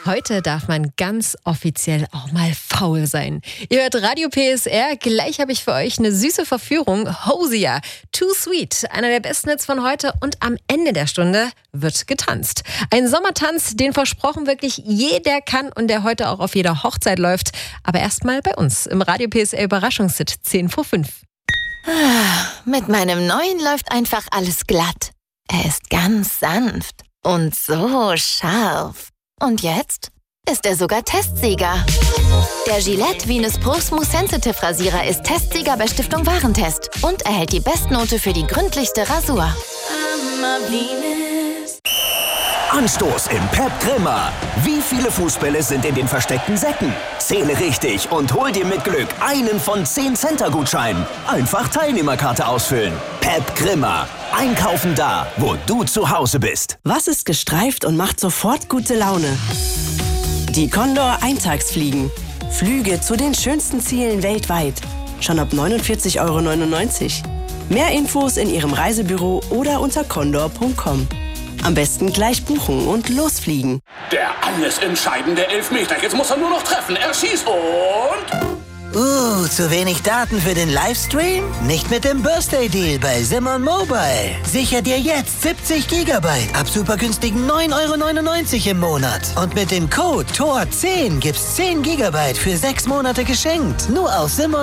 Heute darf man ganz offiziell auch mal faul sein. Ihr hört Radio PSR, gleich habe ich für euch eine süße Verführung. Hosier, Too Sweet, einer der besten Hits von heute und am Ende der Stunde wird getanzt. Ein Sommertanz, den versprochen wirklich jeder kann und der heute auch auf jeder Hochzeit läuft. Aber erstmal bei uns im Radio PSR Überraschungshit 10 vor 5. Mit meinem neuen läuft einfach alles glatt. Er ist ganz sanft und so scharf. Und jetzt ist er sogar Testsieger. Der Gillette Venus Pro Smooth Sensitive Rasierer ist Testsieger bei Stiftung Warentest und erhält die Bestnote für die gründlichste Rasur. Anstoß im Pep Grimmer. Wie viele Fußbälle sind in den versteckten Säcken? Zähle richtig und hol dir mit Glück einen von 10 Center-Gutscheinen. Einfach Teilnehmerkarte ausfüllen. Pep Grimmer. Einkaufen da, wo du zu Hause bist. Was ist gestreift und macht sofort gute Laune? Die Condor Eintagsfliegen. Flüge zu den schönsten Zielen weltweit. Schon ab 49,99 €. Mehr Infos in Ihrem Reisebüro oder unter condor.com. Am besten gleich buchen und losfliegen. Der alles entscheidende Elfmeter. Jetzt muss er nur noch treffen. Er schießt und... zu wenig Daten für den Livestream? Nicht mit dem Birthday Deal bei Simon Mobile. Sicher dir jetzt 70 GB ab super günstigen 9,99 € im Monat. Und mit dem Code TOR10 gibt's 10 GB für 6 Monate geschenkt. Nur auf Simon